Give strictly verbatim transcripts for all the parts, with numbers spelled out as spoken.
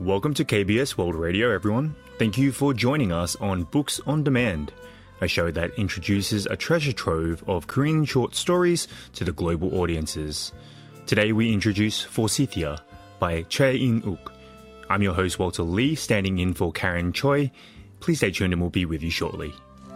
Welcome to K B S World Radio, everyone. Thank you for joining us on Books on Demand, a show that introduces a treasure trove of Korean short stories to the global audiences. Today we introduce Forsythia by Choi In-uk. I'm your host Walter Lee, standing in for Karen Choi. Please stay tuned and we'll be with you shortly.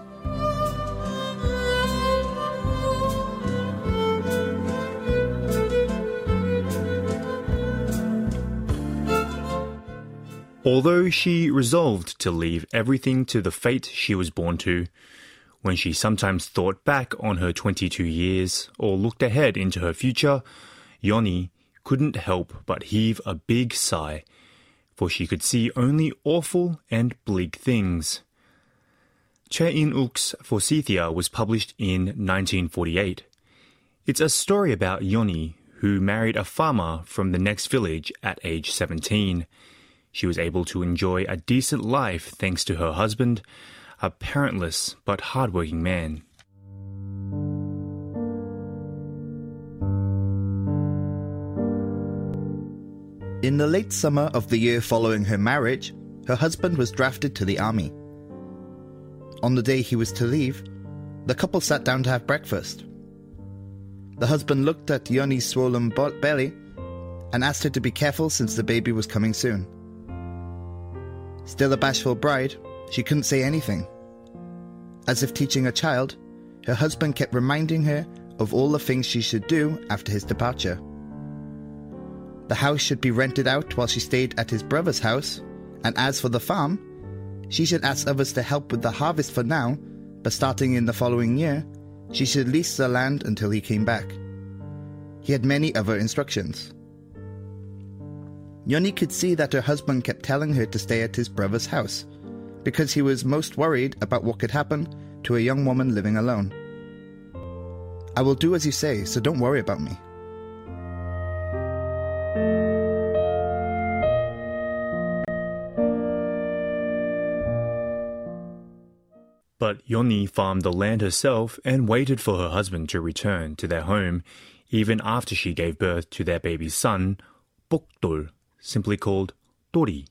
Although she resolved to leave everything to the fate she was born to, when she sometimes thought back on her twenty-two years or looked ahead into her future, Yeonhee couldn't help but heave a big sigh, for she could see only awful and bleak things. Choi In-uk's Forsythia was published in nineteen forty-eight. It's a story about Yeonhee, who married a farmer from the next village at age seventeen. She was able to enjoy a decent life thanks to her husband, a parentless but hardworking man. In the late summer of the year following her marriage, her husband was drafted to the army. On the day he was to leave, the couple sat down to have breakfast. The husband looked at Yeonhee's swollen belly and asked her to be careful since the baby was coming soon. Still a bashful bride, she couldn't say anything. As if teaching a child, her husband kept reminding her of all the things she should do after his departure. The house should be rented out while she stayed at his brother's house, and as for the farm, she should ask others to help with the harvest for now, but starting in the following year, she should lease the land until he came back. He had many other instructions. Yeonhee could see that her husband kept telling her to stay at his brother's house, because he was most worried about what could happen to a young woman living alone. "I will do as you say, so don't worry about me." But Yeonhee farmed the land herself and waited for her husband to return to their home, even after she gave birth to their baby son, Bokdol, simply called Dori.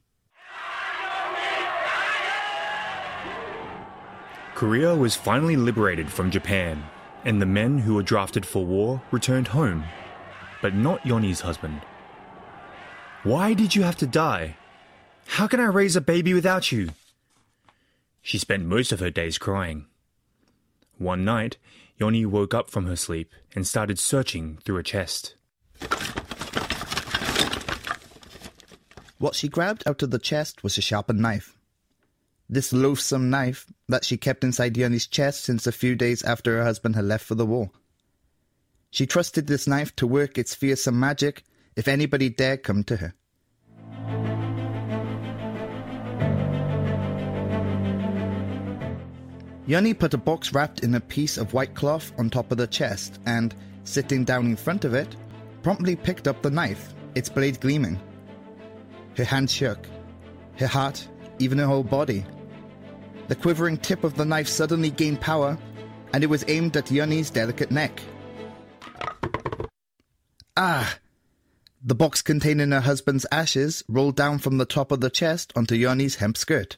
Korea was finally liberated from Japan, and the men who were drafted for war returned home, but not Yeonhee's husband. "Why did you have to die? How can I raise a baby without you?" She spent most of her days crying. One night, Yeonhee woke up from her sleep and started searching through her chest. What she grabbed out of the chest was a sharpened knife. This loathsome knife that she kept inside Yeonhee's chest since a few days after her husband had left for the war. She trusted this knife to work its fearsome magic if anybody dared come to her. Yeonhee put a box wrapped in a piece of white cloth on top of the chest and, sitting down in front of it, promptly picked up the knife, its blade gleaming. Her hand shook, her heart, even her whole body. The quivering tip of the knife suddenly gained power, and it was aimed at Yeonhee's delicate neck. Ah! The box containing her husband's ashes rolled down from the top of the chest onto Yeonhee's hemp skirt.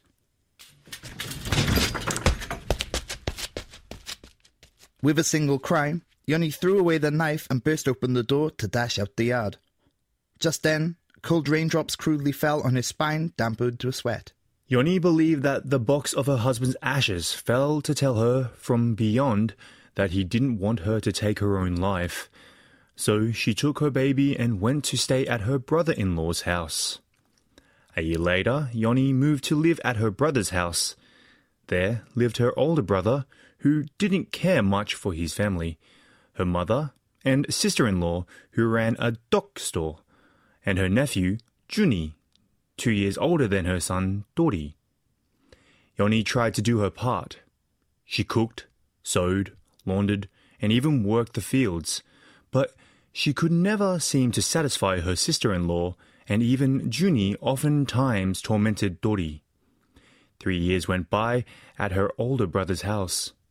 With a single cry, Yeonhee threw away the knife and burst open the door to dash out the yard. Just then, cold raindrops crudely fell on her spine, dampened to sweat. Yeonhee believed that the box of her husband's ashes fell to tell her from beyond that he didn't want her to take her own life. So she took her baby and went to stay at her brother-in-law's house. A year later, Yeonhee moved to live at her brother's house. There lived her older brother, who didn't care much for his family, her mother, and sister-in-law, who ran a dog store, and her nephew, Junhee, two years older than her son, Dori. Yeonhee tried to do her part. She cooked, sewed, laundered, and even worked the fields, but she could never seem to satisfy her sister-in-law, and even Junhee oftentimes tormented Dori. Three years went by at her older brother's house.